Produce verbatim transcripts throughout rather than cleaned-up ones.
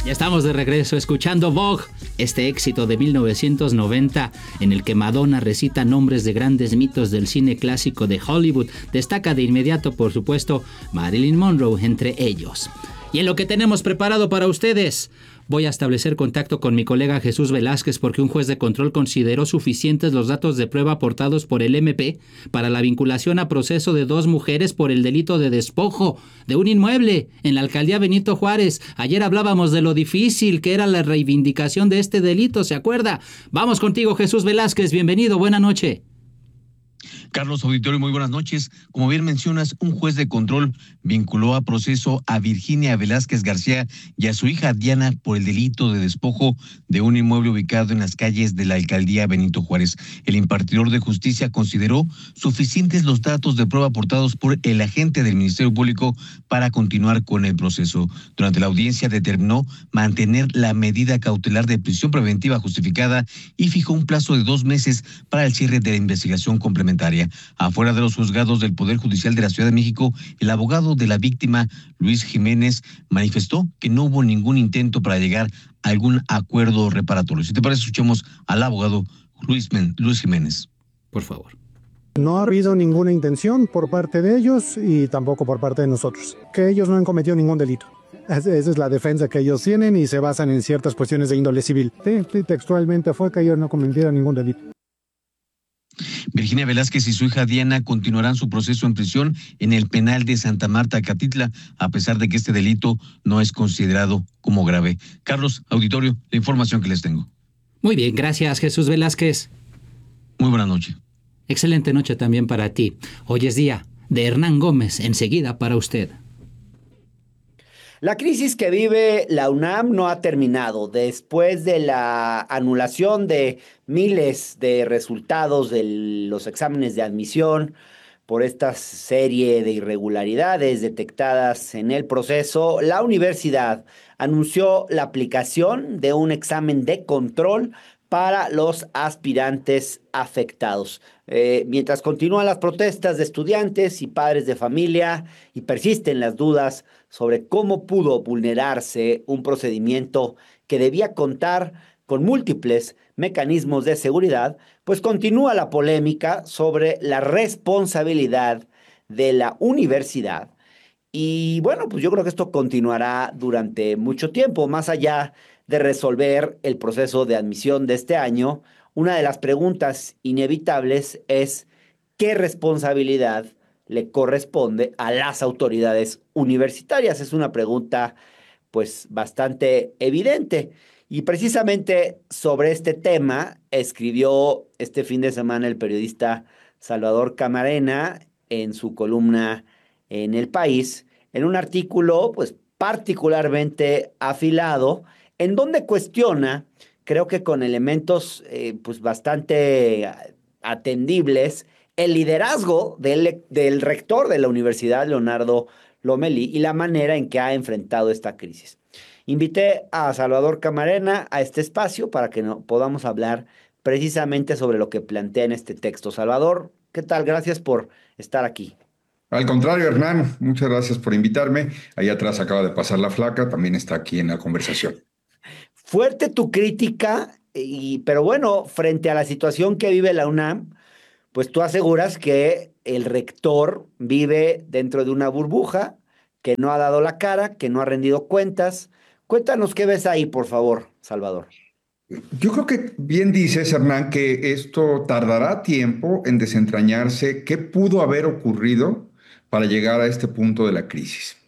Ya estamos de regreso escuchando Vogue, este éxito de mil novecientos noventa en el que Madonna recita nombres de grandes mitos del cine clásico de Hollywood. Destaca de inmediato, por supuesto, Marilyn Monroe entre ellos. Y en lo que tenemos preparado para ustedes, voy a establecer contacto con mi colega Jesús Velázquez porque un juez de control consideró suficientes los datos de prueba aportados por el M P para la vinculación a proceso de dos mujeres por el delito de despojo de un inmueble en la alcaldía Benito Juárez. Ayer hablábamos de lo difícil que era la reivindicación de este delito, ¿se acuerda? Vamos contigo, Jesús Velázquez, bienvenido, buena noche. Carlos Auditorio, muy buenas noches. Como bien mencionas, un juez de control vinculó a proceso a Virginia Velázquez García y a su hija Diana por el delito de despojo de un inmueble ubicado en las calles de la alcaldía Benito Juárez. El impartidor de justicia consideró suficientes los datos de prueba aportados por el agente del Ministerio Público para continuar con el proceso. Durante la audiencia determinó mantener la medida cautelar de prisión preventiva justificada y fijó un plazo de dos meses para el cierre de la investigación complementaria. Afuera de los juzgados del Poder Judicial de la Ciudad de México, el abogado de la víctima, Luis Jiménez, manifestó que no hubo ningún intento para llegar a algún acuerdo reparatorio. Si te parece, escuchemos al abogado Luis, Men- Luis Jiménez. Por favor. No ha habido ninguna intención por parte de ellos y tampoco por parte de nosotros, que ellos no han cometido ningún delito. Esa es la defensa que ellos tienen y se basan en ciertas cuestiones de índole civil. Sí, sí, textualmente fue que ellos no cometieron ningún delito. Virginia Velázquez y su hija Diana continuarán su proceso en prisión en el penal de Santa Marta, Catitla, a pesar de que este delito no es considerado como grave. Carlos, auditorio, la información que les tengo. Muy bien, gracias, Jesús Velázquez. Muy buena noche. Excelente noche también para ti. Hoy es día de Hernán Gómez, enseguida para usted. La crisis que vive la UNAM no ha terminado. Después de la anulación de miles de resultados de los exámenes de admisión por esta serie de irregularidades detectadas en el proceso, la universidad anunció la aplicación de un examen de control para los aspirantes afectados. Eh, mientras continúan las protestas de estudiantes y padres de familia y persisten las dudas sobre cómo pudo vulnerarse un procedimiento que debía contar con múltiples mecanismos de seguridad, pues continúa la polémica sobre la responsabilidad de la universidad. Y bueno, pues yo creo que esto continuará durante mucho tiempo, más allá de resolver el proceso de admisión de este año. Una de las preguntas inevitables es ¿qué responsabilidad le corresponde a las autoridades universitarias? Es una pregunta pues bastante evidente. Y precisamente sobre este tema escribió este fin de semana el periodista Salvador Camarena en su columna en El País, en un artículo pues particularmente afilado, en donde cuestiona, creo que con elementos eh, pues bastante atendibles, el liderazgo del, del rector de la universidad, Leonardo Lomelí, y la manera en que ha enfrentado esta crisis. Invité a Salvador Camarena a este espacio para que no, podamos hablar precisamente sobre lo que plantea en este texto. Salvador, ¿qué tal? Gracias por estar aquí. Al contrario, Hernán, muchas gracias por invitarme. Ahí atrás acaba de pasar la flaca, también está aquí en la conversación. Fuerte tu crítica, y, pero bueno, frente a la situación que vive la UNAM, pues tú aseguras que el rector vive dentro de una burbuja, que no ha dado la cara, que no ha rendido cuentas. Cuéntanos qué ves ahí, por favor, Salvador. Yo creo que bien dices, Hernán, que esto tardará tiempo en desentrañarse qué pudo haber ocurrido para llegar a este punto de la crisis.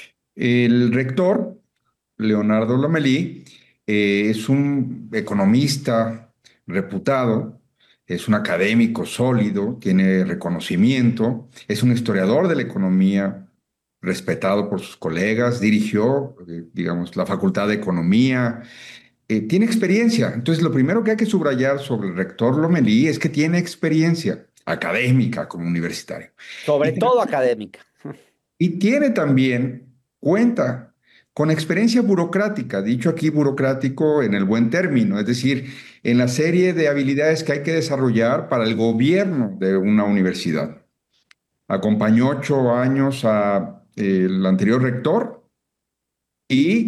El rector, Leonardo Lomelí, eh, es un economista reputado, es un académico sólido, tiene reconocimiento, es un historiador de la economía respetado por sus colegas, dirigió, eh, digamos, la Facultad de Economía, eh, tiene experiencia. Entonces, lo primero que hay que subrayar sobre el rector Lomelí es que tiene experiencia académica como universitario. Sobre Y, todo académica. y tiene también, cuenta con experiencia burocrática, dicho aquí burocrático en el buen término, es decir, en la serie de habilidades que hay que desarrollar para el gobierno de una universidad. Acompañó ocho años al anterior rector y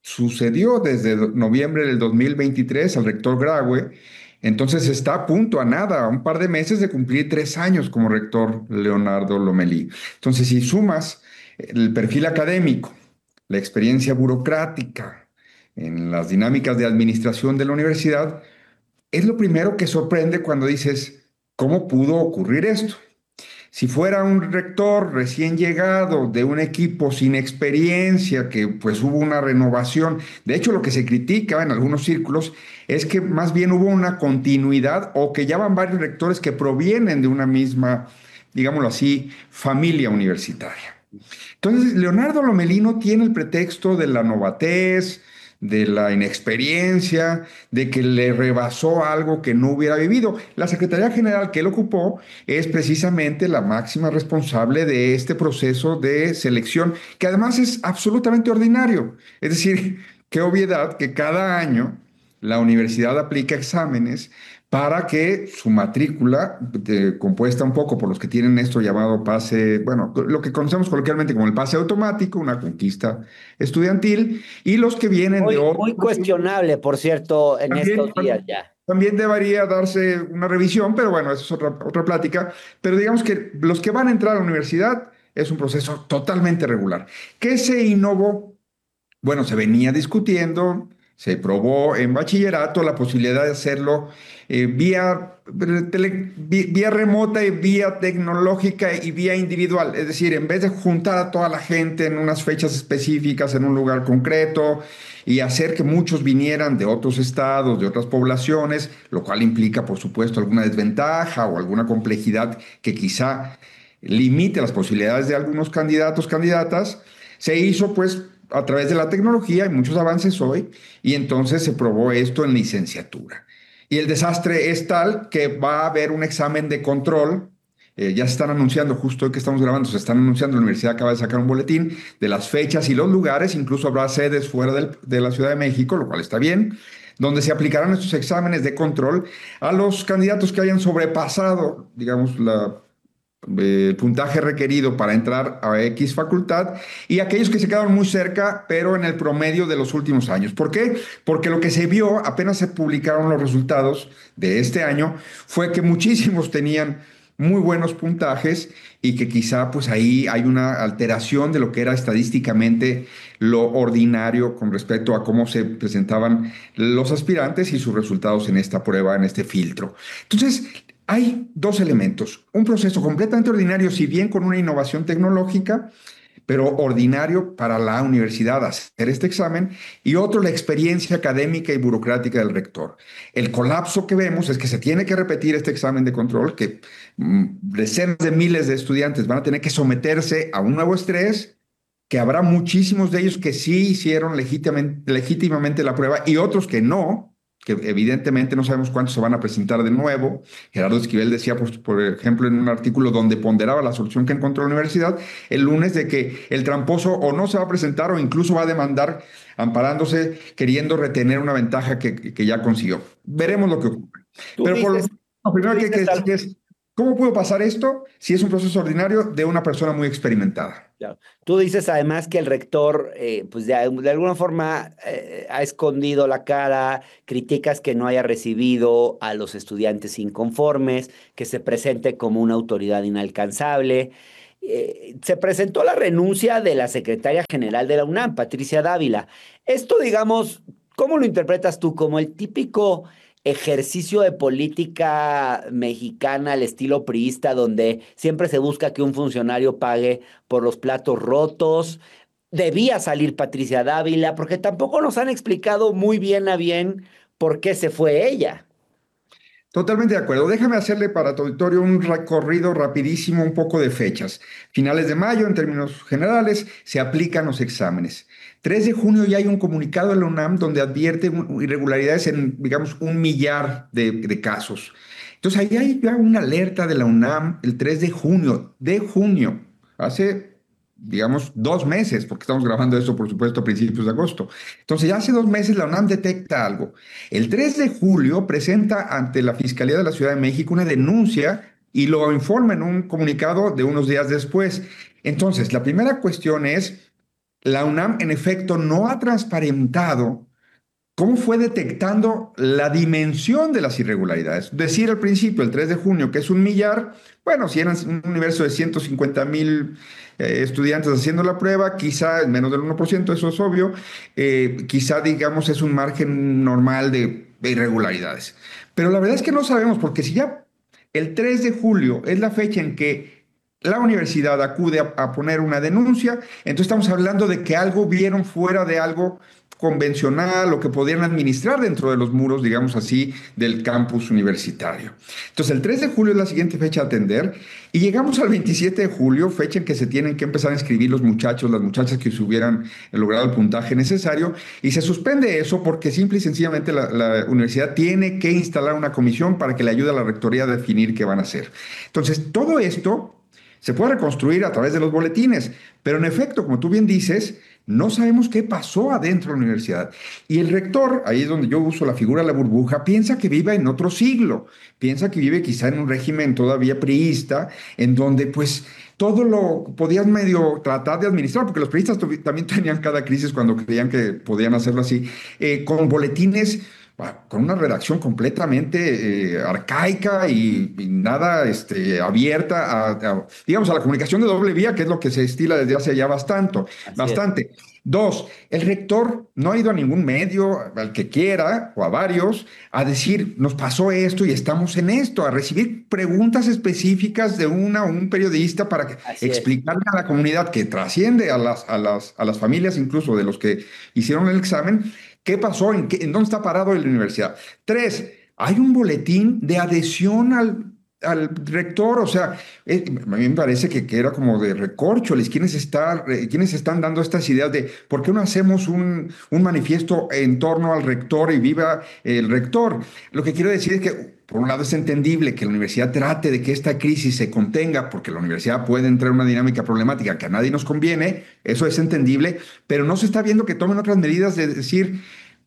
sucedió desde noviembre del dos mil veintitrés al rector Graue. Entonces está a punto, a nada, a un par de meses de cumplir tres años como rector Leonardo Lomelí. Entonces, si sumas el perfil académico, la experiencia burocrática en las dinámicas de administración de la universidad, es lo primero que sorprende cuando dices, ¿cómo pudo ocurrir esto? Si fuera un rector recién llegado de un equipo sin experiencia, que pues hubo una renovación, de hecho lo que se critica en algunos círculos es que más bien hubo una continuidad o que ya van varios rectores que provienen de una misma, digámoslo así, familia universitaria. Entonces, Leonardo Lomelí no tiene el pretexto de la novatez, de la inexperiencia, de que le rebasó algo que no hubiera vivido. La Secretaría General que él ocupó es precisamente la máxima responsable de este proceso de selección, que además es absolutamente ordinario. Es decir, qué obviedad que cada año la universidad aplica exámenes para que su matrícula, eh, compuesta un poco por los que tienen esto llamado pase, bueno, lo que conocemos coloquialmente como el pase automático, una conquista estudiantil, y los que vienen muy, de otros. Muy cuestionable, por cierto, en también, estos días ya. También debería darse una revisión, pero bueno, eso es otra, otra plática. Pero digamos que los que van a entrar a la universidad es un proceso totalmente regular. ¿Qué se innovó? Bueno, se venía discutiendo. Se probó en bachillerato la posibilidad de hacerlo eh, vía, tele, vía remota y vía tecnológica y vía individual. Es decir, en vez de juntar a toda la gente en unas fechas específicas, en un lugar concreto, y hacer que muchos vinieran de otros estados, de otras poblaciones, lo cual implica, por supuesto, alguna desventaja o alguna complejidad que quizá limite las posibilidades de algunos candidatos, candidatas, se hizo pues a través de la tecnología, hay muchos avances hoy, y entonces se probó esto en licenciatura. Y el desastre es tal que va a haber un examen de control, eh, ya se están anunciando, justo hoy que estamos grabando, se están anunciando, la universidad acaba de sacar un boletín de las fechas y los lugares, incluso habrá sedes fuera del, de la Ciudad de México, lo cual está bien, donde se aplicarán estos exámenes de control a los candidatos que hayan sobrepasado, digamos, la el puntaje requerido para entrar a X facultad y aquellos que se quedaron muy cerca, pero en el promedio de los últimos años. ¿Por qué? Porque lo que se vio, apenas se publicaron los resultados de este año, fue que muchísimos tenían muy buenos puntajes y que quizá pues ahí hay una alteración de lo que era estadísticamente lo ordinario con respecto a cómo se presentaban los aspirantes y sus resultados en esta prueba, en este filtro. Entonces, hay dos elementos, un proceso completamente ordinario, si bien con una innovación tecnológica, pero ordinario para la universidad hacer este examen, y otro, la experiencia académica y burocrática del rector. El colapso que vemos es que se tiene que repetir este examen de control, que mm, decenas de miles de estudiantes van a tener que someterse a un nuevo estrés, que habrá muchísimos de ellos que sí hicieron legítimamente, legítimamente la prueba y otros que no, que evidentemente no sabemos cuántos se van a presentar de nuevo. Gerardo Esquivel decía, por, por ejemplo, en un artículo donde ponderaba la solución que encontró la universidad el lunes, de que el tramposo o no se va a presentar o incluso va a demandar amparándose, queriendo retener una ventaja que, que ya consiguió. Veremos lo que ocurre. Pero por lo, lo primero que hay que decir es, ¿cómo pudo pasar esto si es un proceso ordinario de una persona muy experimentada? Claro. Tú dices además que el rector, eh, pues de, de alguna forma eh, ha escondido la cara, criticas que no haya recibido a los estudiantes inconformes, que se presente como una autoridad inalcanzable. Eh, se presentó la renuncia de la secretaria general de la UNAM, Patricia Dávila. Esto, digamos, ¿cómo lo interpretas tú? ¿Como el típico ejercicio de política mexicana al estilo priista, donde siempre se busca que un funcionario pague por los platos rotos? Debía salir Patricia Dávila, porque tampoco nos han explicado muy bien a bien por qué se fue ella. Totalmente de acuerdo. Déjame hacerle para tu auditorio un recorrido rapidísimo, un poco de fechas. Finales de mayo, en términos generales, se aplican los exámenes. tres de junio ya hay un comunicado de la UNAM donde advierte irregularidades en, digamos, un millar de, de casos. Entonces, ahí hay ya una alerta de la UNAM el tres de junio, de junio, hace, digamos, dos meses, porque estamos grabando esto, por supuesto, a principios de agosto. Entonces, ya hace dos meses la UNAM detecta algo. El tres de julio presenta ante la Fiscalía de la Ciudad de México una denuncia y lo informa en un comunicado de unos días después. Entonces, la primera cuestión es, la UNAM en efecto no ha transparentado cómo fue detectando la dimensión de las irregularidades. Decir al principio, el tres de junio, que es un millar, bueno, si eran un universo de ciento cincuenta mil eh, estudiantes haciendo la prueba, quizá menos del uno por ciento, eso es obvio, eh, quizá digamos es un margen normal de, de irregularidades. Pero la verdad es que no sabemos, porque si ya el tres de julio es la fecha en que la universidad acude a, a poner una denuncia, entonces estamos hablando de que algo vieron fuera de algo convencional o que podían administrar dentro de los muros, digamos así, del campus universitario. Entonces, el tres de julio es la siguiente fecha a atender y llegamos al veintisiete de julio, fecha en que se tienen que empezar a inscribir los muchachos, las muchachas que se hubieran logrado el puntaje necesario, y se suspende eso porque simple y sencillamente la, la universidad tiene que instalar una comisión para que le ayude a la rectoría a definir qué van a hacer. Entonces, todo esto se puede reconstruir a través de los boletines, pero en efecto, como tú bien dices, no sabemos qué pasó adentro de la universidad. Y el rector, ahí es donde yo uso la figura de la burbuja, piensa que vive en otro siglo, piensa que vive quizá en un régimen todavía priista, en donde pues todo lo podían medio tratar de administrar, porque los priistas también tenían cada crisis cuando creían que podían hacerlo así, eh, con boletines, con una redacción completamente eh, arcaica y, y nada este, abierta a, a, digamos, a la comunicación de doble vía, que es lo que se estila desde hace ya bastante. bastante. Dos, el rector no ha ido a ningún medio, al que quiera, o a varios, a decir, nos pasó esto y estamos en esto, a recibir preguntas específicas de una o un periodista para que, explicarle a la comunidad que trasciende a las, a, las, a las familias incluso de los que hicieron el examen, ¿qué pasó? ¿En, qué, ¿En dónde está parado en la universidad? Tres, hay un boletín de adhesión al, al rector, o sea, eh, a mí me parece que, que era como de recorcholis, ¿quiénes, está, eh, ¿quiénes están dando estas ideas de por qué no hacemos un, un manifiesto en torno al rector y viva el rector? Lo que quiero decir es que, por un lado, es entendible que la universidad trate de que esta crisis se contenga, porque la universidad puede entrar en una dinámica problemática que a nadie nos conviene, eso es entendible, pero no se está viendo que tomen otras medidas de decir,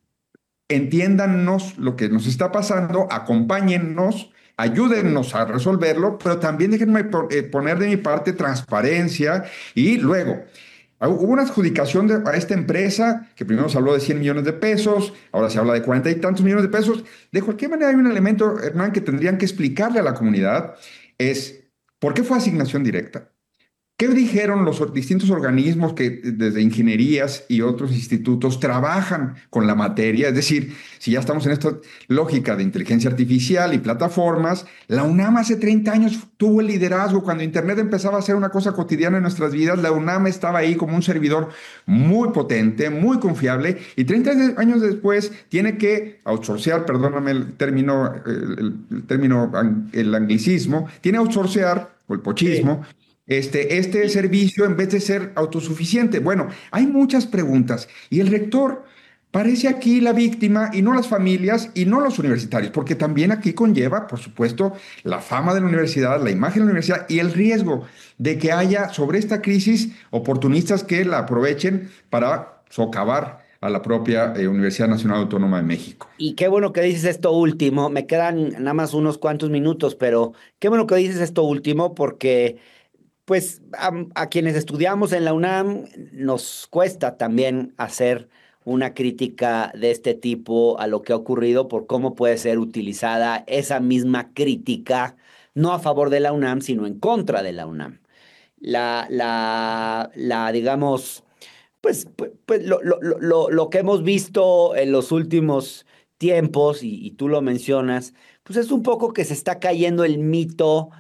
entiéndannos lo que nos está pasando, acompáñennos, ayúdennos a resolverlo, pero también déjenme poner de mi parte transparencia. Y luego, hubo una adjudicación de, a esta empresa, que primero se habló de cien millones de pesos, ahora se habla de cuarenta y tantos millones de pesos. De cualquier manera, hay un elemento, Hernán, que tendrían que explicarle a la comunidad, es ¿por qué fue asignación directa? ¿Qué dijeron los distintos organismos que desde ingenierías y otros institutos trabajan con la materia? Es decir, si ya estamos en esta lógica de inteligencia artificial y plataformas, la UNAM hace treinta años tuvo el liderazgo. Cuando Internet empezaba a ser una cosa cotidiana en nuestras vidas, la UNAM estaba ahí como un servidor muy potente, muy confiable, y treinta años después tiene que outsourcear, perdóname el término, el, el término, el anglicismo, tiene que outsourcear, o el pochismo, sí. Este, este servicio en vez de ser autosuficiente. Bueno, hay muchas preguntas y el rector parece aquí la víctima y no las familias y no los universitarios, porque también aquí conlleva, por supuesto, la fama de la universidad, la imagen de la universidad y el riesgo de que haya sobre esta crisis oportunistas que la aprovechen para socavar a la propia eh, Universidad Nacional Autónoma de México. Y qué bueno que dices esto último, me quedan nada más unos cuantos minutos, pero qué bueno que dices esto último porque pues a, a quienes estudiamos en la UNAM nos cuesta también hacer una crítica de este tipo a lo que ha ocurrido por cómo puede ser utilizada esa misma crítica, no a favor de la UNAM, sino en contra de la UNAM. La, la, la digamos, pues, pues, pues lo, lo, lo, lo que hemos visto en los últimos tiempos, y, y tú lo mencionas, pues es un poco que se está cayendo el mito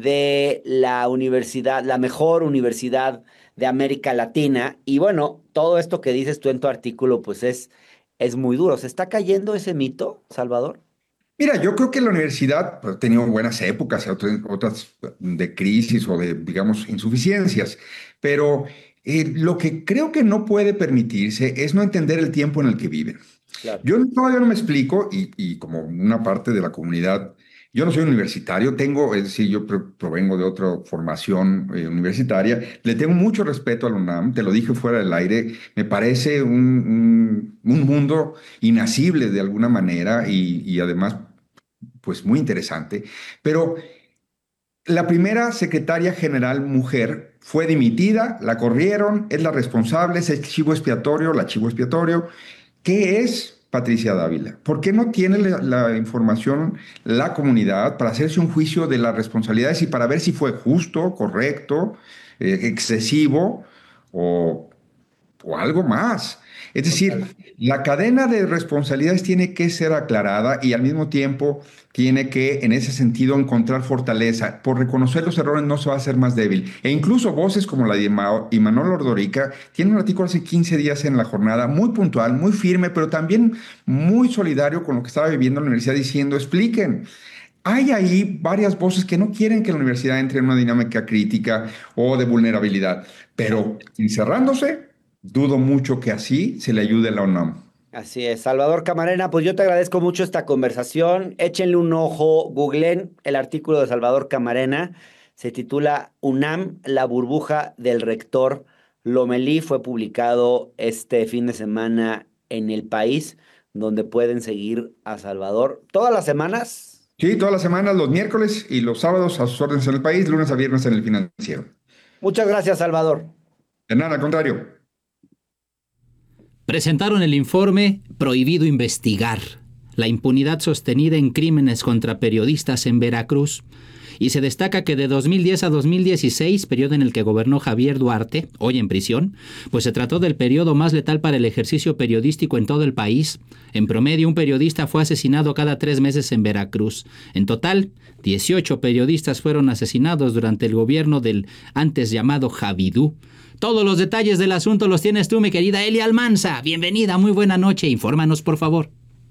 de la universidad, la mejor universidad de América Latina. Y bueno, todo esto que dices tú en tu artículo, pues es, es muy duro. ¿Se está cayendo ese mito, Salvador? Mira, yo creo que la universidad ha tenido buenas épocas, otras de crisis o de, digamos, insuficiencias, pero eh, lo que creo que no puede permitirse es no entender el tiempo en el que viven. Claro. Yo todavía no me explico, y, y como una parte de la comunidad, yo no soy universitario, tengo, es decir, yo provengo de otra formación eh, universitaria, le tengo mucho respeto a la UNAM, te lo dije fuera del aire, me parece un, un, un mundo inacible de alguna manera y, y además, pues muy interesante, pero la primera secretaria general mujer fue dimitida, la corrieron, es la responsable, es el chivo expiatorio, la chivo expiatorio. ¿Qué es Patricia Dávila? ¿Por qué no tiene la, la información la comunidad para hacerse un juicio de las responsabilidades y para ver si fue justo, correcto, eh, excesivo o, o algo más? Es decir, la cadena de responsabilidades tiene que ser aclarada y al mismo tiempo tiene que, en ese sentido, encontrar fortaleza. Por reconocer los errores no se va a hacer más débil. E incluso voces como la de Imanol Ordorica tiene un artículo hace quince días en La Jornada, muy puntual, muy firme, pero también muy solidario con lo que estaba viviendo la universidad, diciendo, expliquen. Hay ahí varias voces que no quieren que la universidad entre en una dinámica crítica o de vulnerabilidad, pero encerrándose, dudo mucho que así se le ayude a la UNAM. Así es, Salvador Camarena, pues yo te agradezco mucho esta conversación. Échenle un ojo, googleen el artículo de Salvador Camarena. Se titula UNAM, la burbuja del rector Lomelí. Fue publicado este fin de semana en El País, donde pueden seguir a Salvador todas las semanas. Sí, todas las semanas, los miércoles y los sábados a sus órdenes en El País, lunes a viernes en El Financiero. Muchas gracias, Salvador. De nada, al contrario. Presentaron el informe Prohibido investigar, la impunidad sostenida en crímenes contra periodistas en Veracruz. Y se destaca que de dos mil diez a dos mil dieciséis, periodo en el que gobernó Javier Duarte, hoy en prisión, pues se trató del periodo más letal para el ejercicio periodístico en todo el país. En promedio, un periodista fue asesinado cada tres meses en Veracruz. En total, dieciocho periodistas fueron asesinados durante el gobierno del antes llamado Javidú. Todos los detalles del asunto los tienes tú, mi querida Elia Almanza. Bienvenida, muy buena noche. Infórmanos, por favor.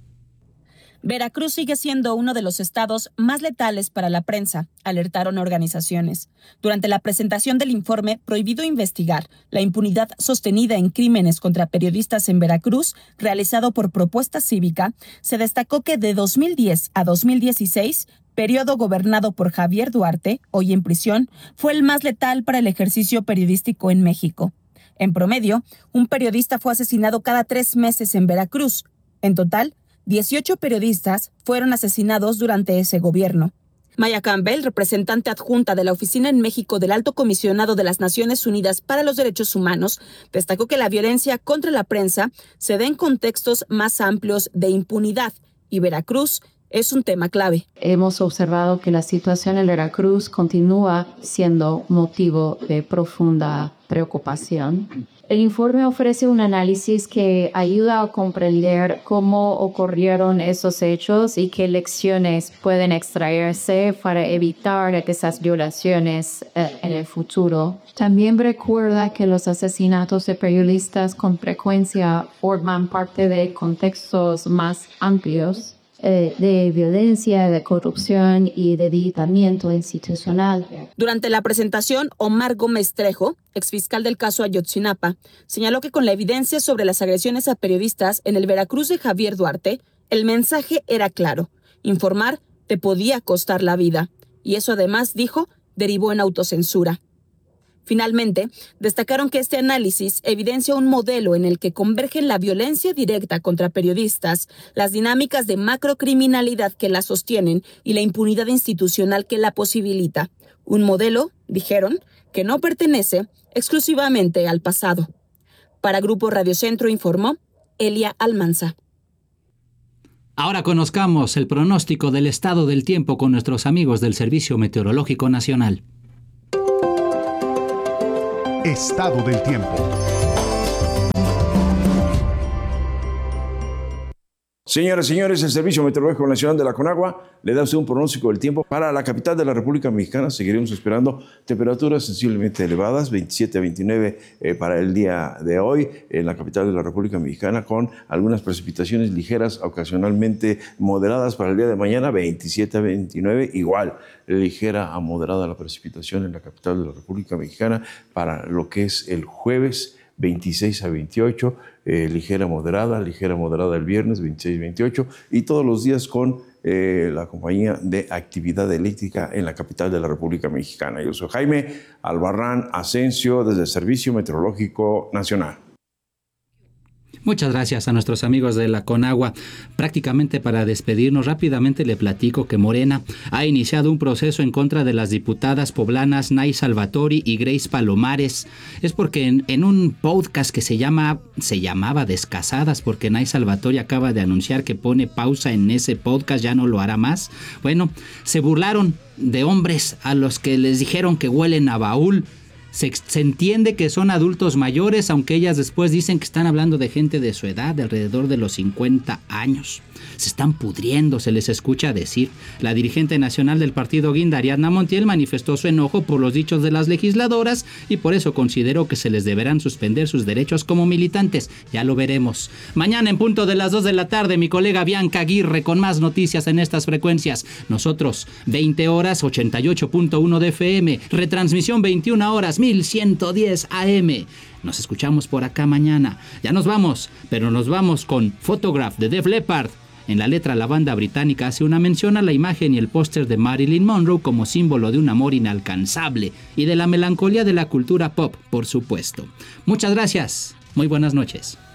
Veracruz sigue siendo uno de los estados más letales para la prensa, alertaron organizaciones. Durante la presentación del informe Prohibido investigar, la impunidad sostenida en crímenes contra periodistas en Veracruz, realizado por Propuesta Cívica, se destacó que de dos mil diez a dos mil dieciséis, periodo gobernado por Javier Duarte, hoy en prisión, fue el más letal para el ejercicio periodístico en México. En promedio, un periodista fue asesinado cada tres meses en Veracruz. En total, dieciocho periodistas fueron asesinados durante ese gobierno. Maya Campbell, representante adjunta de la Oficina en México del Alto Comisionado de las Naciones Unidas para los Derechos Humanos, destacó que la violencia contra la prensa se da en contextos más amplios de impunidad y Veracruz es un tema clave. Hemos observado que la situación en Veracruz continúa siendo motivo de profunda preocupación. El informe ofrece un análisis que ayuda a comprender cómo ocurrieron esos hechos y qué lecciones pueden extraerse para evitar esas violaciones eh, en el futuro. También recuerda que los asesinatos de periodistas con frecuencia forman parte de contextos más amplios de violencia, de corrupción y de debilitamiento institucional. Durante la presentación, Omar Gómez Trejo, exfiscal del caso Ayotzinapa, señaló que con la evidencia sobre las agresiones a periodistas en el Veracruz de Javier Duarte, el mensaje era claro: informar te podía costar la vida. Y eso además, dijo, derivó en autocensura. Finalmente, destacaron que este análisis evidencia un modelo en el que convergen la violencia directa contra periodistas, las dinámicas de macrocriminalidad que la sostienen y la impunidad institucional que la posibilita. Un modelo, dijeron, que no pertenece exclusivamente al pasado. Para Grupo Radio Centro informó Elia Almanza. Ahora conozcamos el pronóstico del estado del tiempo con nuestros amigos del Servicio Meteorológico Nacional. Estado del tiempo. Señoras y señores, el Servicio Meteorológico Nacional de la CONAGUA le da usted un pronóstico del tiempo. Para la capital de la República Mexicana seguiremos esperando temperaturas sensiblemente elevadas, veintisiete a veintinueve eh, para el día de hoy en la capital de la República Mexicana, con algunas precipitaciones ligeras, ocasionalmente moderadas para el día de mañana, veintisiete a veintinueve, igual ligera a moderada la precipitación en la capital de la República Mexicana para lo que es el jueves, veintiséis a veintiocho, eh, ligera moderada, ligera moderada el viernes, veintiséis a veintiocho, y todos los días con eh, la compañía de actividad eléctrica en la capital de la República Mexicana. Yo soy Jaime Albarrán Asensio desde el Servicio Meteorológico Nacional. Muchas gracias a nuestros amigos de la Conagua. Prácticamente para despedirnos rápidamente le platico que Morena ha iniciado un proceso en contra de las diputadas poblanas Nay Salvatori y Grace Palomares. Es porque en, en un podcast que se llama se llamaba Descasadas, porque Nay Salvatori acaba de anunciar que pone pausa en ese podcast, ya no lo hará más. Bueno, se burlaron de hombres a los que les dijeron que huelen a baúl. Se, se entiende que son adultos mayores, aunque ellas después dicen que están hablando de gente de su edad, de alrededor de los cincuenta años. Se están pudriendo, se les escucha decir. La dirigente nacional del partido Guinda, Ariadna Montiel, manifestó su enojo por los dichos de las legisladoras y por eso consideró que se les deberán suspender sus derechos como militantes. Ya lo veremos. Mañana en punto de las dos de la tarde, mi colega Bianca Aguirre con más noticias en estas frecuencias. Nosotros, veinte horas, ochenta y ocho punto uno de F M. Retransmisión veintiuna horas, mil ciento diez A M. Nos escuchamos por acá mañana. Ya nos vamos, pero nos vamos con Photograph de Def Leppard. En la letra, la banda británica hace una mención a la imagen y el póster de Marilyn Monroe como símbolo de un amor inalcanzable y de la melancolía de la cultura pop, por supuesto. Muchas gracias. Muy buenas noches.